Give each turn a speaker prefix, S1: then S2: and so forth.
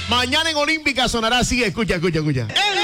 S1: Mañana en Olímpica sonará así. Escucha, escucha, escucha.